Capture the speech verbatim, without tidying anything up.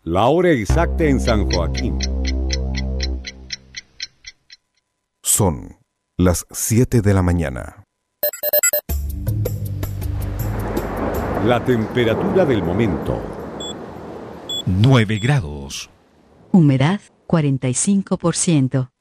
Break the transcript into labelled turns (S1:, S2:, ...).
S1: La hora exacta en San Joaquín.
S2: Son las siete de la mañana.
S1: La temperatura del momento.
S3: nueve grados.
S4: Humedad cuarenta y cinco por ciento.